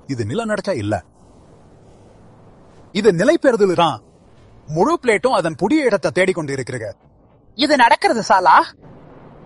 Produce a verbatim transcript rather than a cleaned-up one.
இது நிலநடுக்க இல்ல, இது நிலை பெறுதல் தான். முழு பிளேட்டும் அதன் புதிய இடத்தை தேடிக்கொண்டு இருக்கிறது. இது நடக்கிறது சாலா.